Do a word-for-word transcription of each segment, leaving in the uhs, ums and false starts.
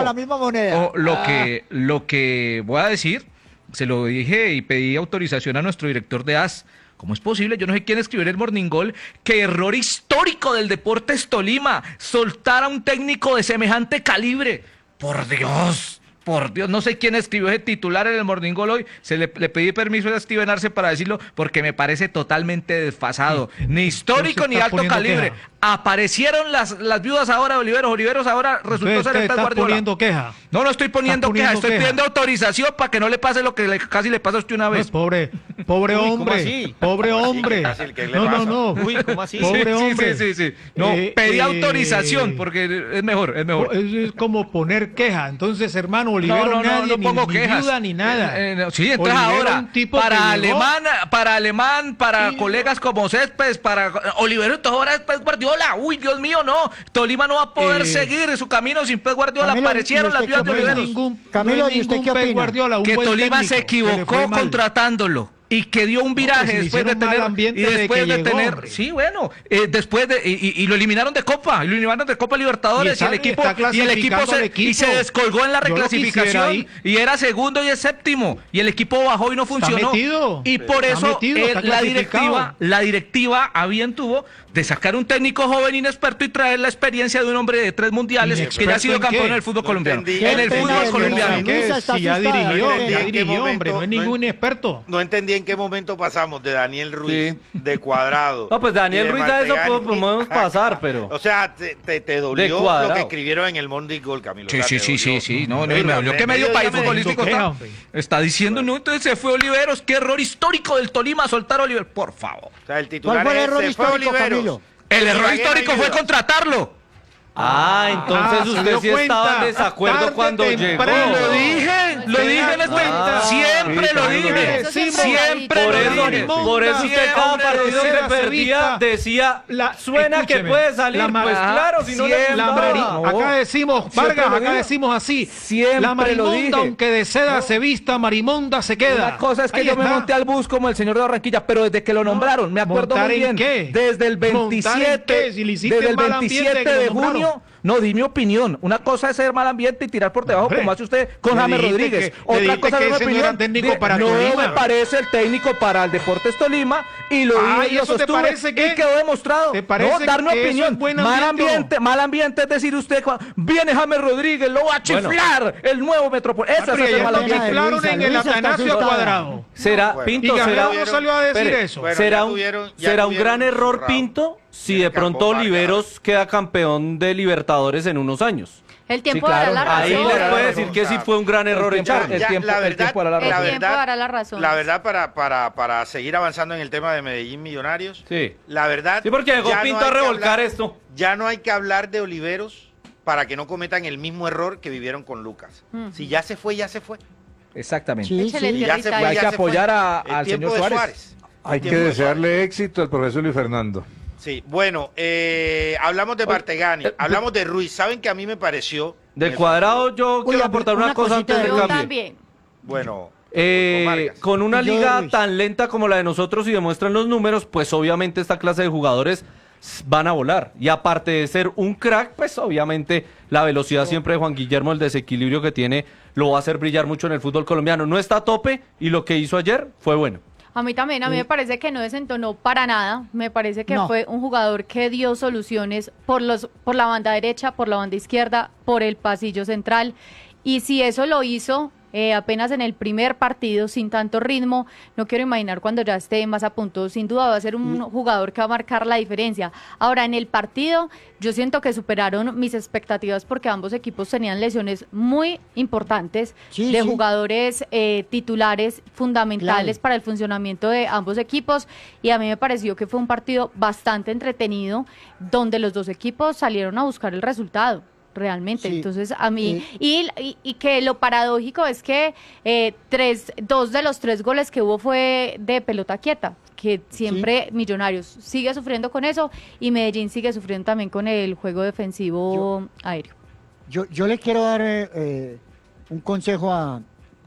la misma moneda. O lo, Ah. que, lo que voy a decir, se lo dije y pedí autorización a nuestro director de A S. ¿Cómo es posible? Yo no sé quién escribió en el Morning Call. ¡Qué error histórico del Deportes Tolima! Soltar a un técnico de semejante calibre. ¡Por Dios! Por Dios, no sé quién escribió ese titular en el Morning Call hoy. Se le, le pedí permiso a Steven Arce para decirlo porque me parece totalmente desfasado. Sí. Ni histórico Se ni está alto poniendo calibre. queja. Aparecieron las, las viudas ahora de Oliveros. Oliveros ahora resultó Entonces, ser el usted Pep está Guardiola. poniendo queja. No, no estoy poniendo, Está queja, poniendo estoy queja. pidiendo autorización para que no le pase lo que le- casi le pasó a usted una No, vez. pobre, pobre Uy, ¿cómo hombre, así? pobre ¿Cómo así? hombre. ¿Qué casi- qué le No, no, pasa? no. Uy, ¿cómo así? Pobre sí, hombre. Sí, sí, sí. No, Eh, pedí eh, autorización porque es mejor, es mejor. Eso es como poner queja. Entonces, hermano, No, Olivero, no, no, nadie, no ni- pongo ni, quejas. viuda ni nada. Eh, eh, no, sí, entonces Olivero, ahora, un tipo para que llegó- alemán, para alemán, para Y- colegas como Céspedes, para Olivero, entonces ahora es Pep Guardiola. Uy, Dios mío, no. Tolima no va a poder Eh, seguir su camino sin Pep Guardiola. Camilo, Aparecieron ¿y las usted viudas qué de No es opina? Oliveros. ningún, Camilo, no es ¿y usted ningún qué Pep opina? Guardiola, un Que buen Tolima técnico, se que le equivocó fue mal. contratándolo y que dio un viraje que se le después de hicieron mal tener ambiente y de después que de llegó, tener hombre. sí bueno eh, después de y, y- y lo eliminaron de Copa y lo eliminaron de Copa Libertadores Y y, está- el equipo está y el equipo clasificando se, al equipo. y se descolgó en la Yo lo quisiera reclasificación ahí. y era segundo y es séptimo y el equipo bajó y no funcionó metido. y por Está eso metido, eh, está la clasificado. directiva la directiva a bien tuvo de sacar un técnico joven inexperto y traer la experiencia de un hombre de tres mundiales que ya ha sido ¿Inexperto en campeón qué? en el fútbol No colombiano entendí. en el Qué fútbol pena de colombiano Luisa. ¿Qué? Luisa está Si ya asustada. dirigió, No entendí ya en qué dirigió, momento- hombre, no es no ningún en- experto. No entendí en qué momento pasamos de Daniel Ruiz, Sí. de Cuadrado. No, pues Daniel y de Ruiz a eso Martegani. podemos pasar, pero- O sea, te, te, te De dolió Cuadrado. lo que escribieron en el Monday Goal, Camilo. Sí, O sea, sí, te sí, sí, dolió. sí, no, no, Sí, y me dolió en que medio medio país ya me futbolístico dijo, está, hombre. está diciendo, no, entonces se fue Oliveros, qué error histórico del Tolima soltar a Oliveros, por favor. O sea, el titular ¿Cuál fue el es, error se fue histórico, Oliveros. Camilo? El error Ibagué no histórico fue ayuda. contratarlo. Ah, entonces Ah, se usted dio sí estaba en cuenta. desacuerdo Tarde, cuando llegó. temprano. Lo dije, lo Se dije en da este, cuenta. siempre Sí, lo claro, dije, eso siempre, siempre Por lo eso, dije. por eso usted Siempre cada lo partido dije. que perdía decía, La- suena que escúcheme, puede salir. la ma- Pues Ajá, claro, si no le siempre. La gustaba. mari- No. acá decimos, Siempre Vargas, lo acá dije. decimos así. Siempre la lo marimonda, dije. aunque de seda se vista, marimonda se queda. Una cosa es que Ahí yo me está. monté al bus como el señor de Barranquilla, pero desde que lo nombraron, me acuerdo ¿montar muy bien, en qué? desde el ¿Montar en veintisiete, qué? Si le hiciste desde el mal ambiente veintisiete que lo de nombraron. junio, no, di mi opinión. Una cosa es ser mal ambiente y tirar por debajo, Hombre, como hace usted con le James dijiste Rodríguez. que- le Otra dijiste cosa que es una ese no opinión. era técnico Di- para no Tolima. me parece el técnico para el Deportes Tolima y lo Ah, dije y ¿y lo eso te sostuve parece que- y quedó demostrado. te parece no, dar una que eso opinión. es buen mal ambiente o no? ambiente, mal ambiente es decir usted, Juan, viene James Rodríguez, lo va a Bueno. chiflar el nuevo Metropolitano. Eso Ah, es pero hacer ya mal te pena de ambiente. chiflaron Luisa, en el Luisa está Atanasio asustada. Cuadrado. Será, Bueno. Pinto, Y Gabriel será, no salió a decir espere, eso. Bueno, será ya un, tuvieron- ya será un tuvieron gran error, su Pinto, si Tiene de que pronto acomodar, Oliveros queda campeón de Libertadores en unos años. El tiempo Sí, claro, dará la Ahí razón. les Claro, puede claro, decir que sí claro. fue un gran error tiempo- echarlo. el Ya, tiempo- la el verdad, tiempo dará la El la razón. tiempo verdad, dará la razón. la verdad para, para, para seguir avanzando en el tema de Medellín Millonarios, Sí. la verdad. Sí, porque llegó ya no Pinto hay a que revolcar hablar- esto. Ya no hay que hablar de Oliveros para que no cometan el mismo error que vivieron con Lucas. Mm. Si ya se fue, ya se fue. Exactamente. Sí, Échale sí. Y ya se tierrita fue, ahí. Hay ya que se fue. apoyar a- El al tiempo señor de Suárez. Hay El que tiempo de desearle éxito al profesor Luis Fernando. Sí, bueno, eh, hablamos de Martegani, eh, hablamos de Ruiz. ¿Saben que a mí me pareció? Del me Cuadrado yo Uy, quiero a- aportar una, una cosa cosita antes de del Yo Ruiz. cambio. también. Bueno, Eh, con Vargas. con una Yo, liga Ruiz. tan lenta como la de nosotros y demuestran los números, pues obviamente esta clase de jugadores s- van a volar. Y aparte de ser un crack, pues obviamente la velocidad siempre de Juan Guillermo, el desequilibrio que tiene, lo va a hacer brillar mucho en el fútbol colombiano. No está a tope y lo que hizo ayer fue bueno. A mí también, a mí me parece que no desentonó para nada. Me parece que No. fue un jugador que dio soluciones por los, por la banda derecha, por la banda izquierda, por el pasillo central. Y si eso lo hizo eh, apenas en el primer partido, sin tanto ritmo, no quiero imaginar cuando ya esté más a punto. Sin duda va a ser un jugador que va a marcar la diferencia. Ahora, en el partido, yo siento que superaron mis expectativas porque ambos equipos tenían lesiones muy importantes Sí, de sí. jugadores eh, titulares fundamentales Claro. para el funcionamiento de ambos equipos, y a mí me pareció que fue un partido bastante entretenido donde los dos equipos salieron a buscar el resultado realmente. Sí. Entonces a mí Eh. y, y, y que lo paradójico es que eh, tres dos de los tres goles que hubo fue de pelota quieta, que siempre Millonarios sigue sufriendo con eso y Medellín sigue sufriendo también con el juego defensivo aéreo. Yo, yo le quiero dar eh, eh, un consejo a,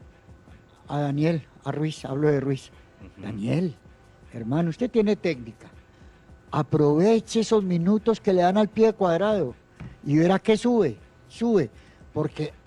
a Daniel, a Ruiz, hablo de Ruiz. Daniel, hermano, usted tiene técnica. Aproveche esos minutos que le dan al pie cuadrado y verá que sube, sube, porque